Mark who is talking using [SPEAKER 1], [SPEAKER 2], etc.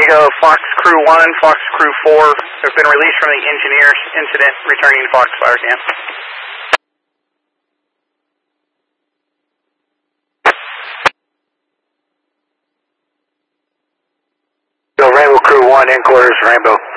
[SPEAKER 1] Diego, Fox Crew 1, Fox Crew 4 have been released from the engineers incident, returning to Fox Fire Camp.
[SPEAKER 2] So Rainbow Crew 1 in quarters, Rainbow.